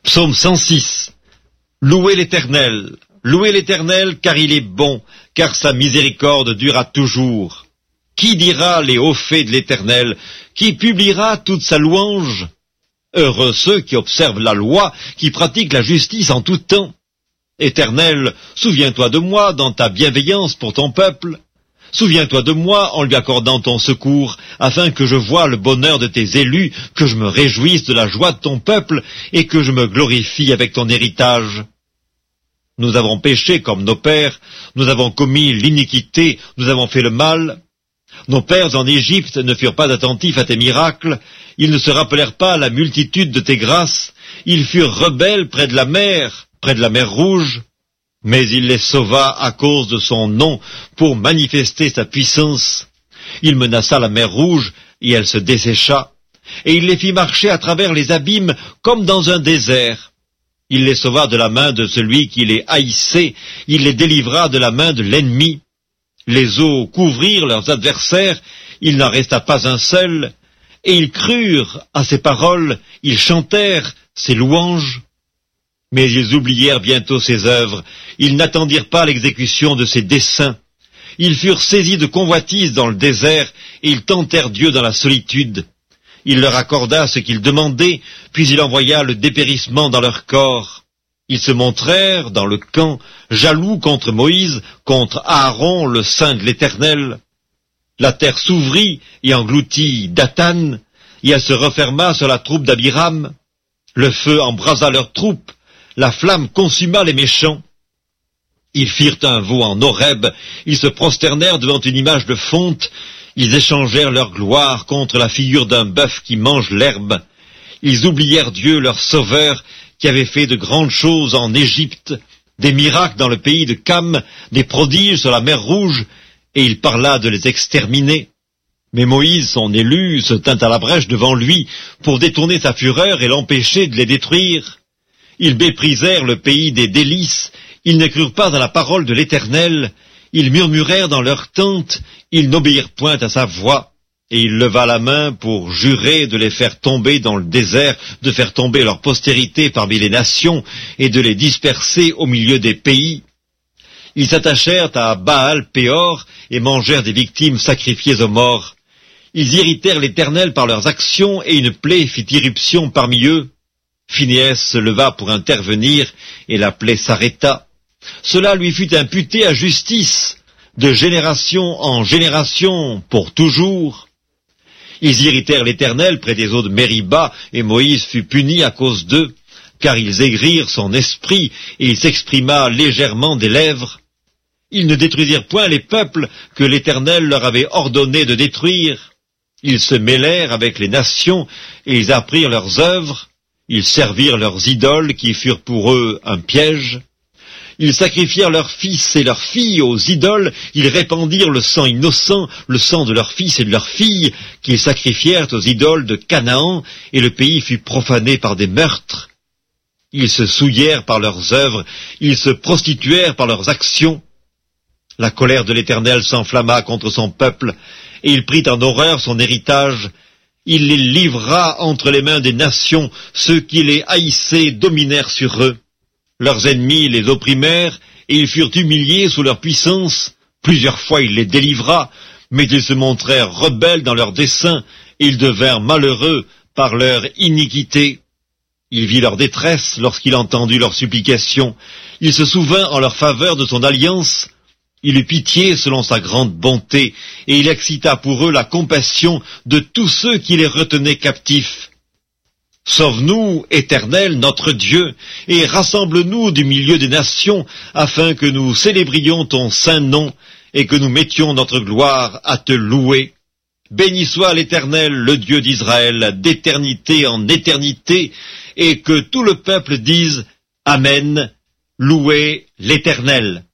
Psaume 106. Louez l'Éternel, car il est bon, car sa miséricorde durera toujours. Qui dira les hauts faits de l'Éternel? Qui publiera toute sa louange? Heureux ceux qui observent la loi, qui pratiquent la justice en tout temps. Éternel, souviens-toi de moi dans ta bienveillance pour ton peuple. Souviens-toi de moi en lui accordant ton secours, afin que je voie le bonheur de tes élus, que je me réjouisse de la joie de ton peuple, et que je me glorifie avec ton héritage. Nous avons péché comme nos pères, nous avons commis l'iniquité, nous avons fait le mal. Nos pères en Égypte ne furent pas attentifs à tes miracles, ils ne se rappelèrent pas la multitude de tes grâces, ils furent rebelles près de la mer Rouge. Mais il les sauva à cause de son nom, pour manifester sa puissance. Il menaça la mer Rouge, et elle se dessécha, et il les fit marcher à travers les abîmes comme dans un désert. Il les sauva de la main de celui qui les haïssait, il les délivra de la main de l'ennemi. Les eaux couvrirent leurs adversaires, il n'en resta pas un seul, et ils crurent à ses paroles, ils chantèrent ses louanges. Mais ils oublièrent bientôt ses œuvres, ils n'attendirent pas l'exécution de ses desseins. Ils furent saisis de convoitise dans le désert, et ils tentèrent Dieu dans la solitude. Il leur accorda ce qu'ils demandaient, puis il envoya le dépérissement dans leur corps. Ils se montrèrent dans le camp, jaloux contre Moïse, contre Aaron, le saint de l'Éternel. La terre s'ouvrit et engloutit Dathan, et elle se referma sur la troupe d'Abiram. Le feu embrasa leurs troupes, la flamme consuma les méchants. Ils firent un veau en Horeb, ils se prosternèrent devant une image de fonte, ils échangèrent leur gloire contre la figure d'un bœuf qui mange l'herbe. Ils oublièrent Dieu, leur sauveur, qui avait fait de grandes choses en Égypte, des miracles dans le pays de Cam, des prodiges sur la mer Rouge, et il parla de les exterminer. Mais Moïse, son élu, se tint à la brèche devant lui pour détourner sa fureur et l'empêcher de les détruire. Ils méprisèrent le pays des délices, ils ne crurent pas dans la parole de l'Éternel, ils murmurèrent dans leurs tentes, ils n'obéirent point à sa voix, et il leva la main pour jurer de les faire tomber dans le désert, de faire tomber leur postérité parmi les nations, et de les disperser au milieu des pays. Ils s'attachèrent à Baal-Péor, et mangèrent des victimes sacrifiées aux morts. Ils irritèrent l'Éternel par leurs actions, et une plaie fit irruption parmi eux. Phinéas se leva pour intervenir, et la plaie s'arrêta. Cela lui fut imputé à justice, de génération en génération, pour toujours. Ils irritèrent l'Éternel près des eaux de Mériba, et Moïse fut puni à cause d'eux, car ils aigrirent son esprit, et il s'exprima légèrement des lèvres. Ils ne détruisirent point les peuples que l'Éternel leur avait ordonné de détruire. Ils se mêlèrent avec les nations, et ils apprirent leurs œuvres. Ils servirent leurs idoles qui furent pour eux un piège. Ils sacrifièrent leurs fils et leurs filles aux idoles, ils répandirent le sang innocent, le sang de leurs fils et de leurs filles, qu'ils sacrifièrent aux idoles de Canaan, et le pays fut profané par des meurtres. Ils se souillèrent par leurs œuvres, ils se prostituèrent par leurs actions. La colère de l'Éternel s'enflamma contre son peuple, et il prit en horreur son héritage. Il les livra entre les mains des nations, ceux qui les haïssaient dominèrent sur eux. Leurs ennemis les opprimèrent, et ils furent humiliés sous leur puissance. Plusieurs fois il les délivra, mais ils se montrèrent rebelles dans leurs desseins, et ils devinrent malheureux par leur iniquité. Il vit leur détresse lorsqu'il entendit leurs supplications. Il se souvint en leur faveur de son alliance. Il eut pitié selon sa grande bonté, et il excita pour eux la compassion de tous ceux qui les retenaient captifs. Sauve-nous, Éternel, notre Dieu, et rassemble-nous du milieu des nations, afin que nous célébrions ton saint nom, et que nous mettions notre gloire à te louer. Béni soit l'Éternel, le Dieu d'Israël, d'éternité en éternité, et que tout le peuple dise Amen, louez l'Éternel.